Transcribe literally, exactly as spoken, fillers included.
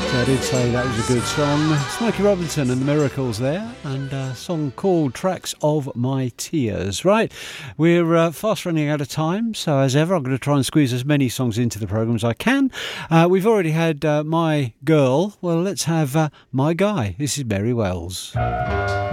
I did say that was a good song. Smokey Robinson and the Miracles there, and a song called Tracks of My Tears. Right, we're uh, fast running out of time, so as ever I'm going to try and squeeze as many songs into the programme as I can. Uh, we've already had uh, My Girl, well let's have uh, My Guy. This is Mary Wells.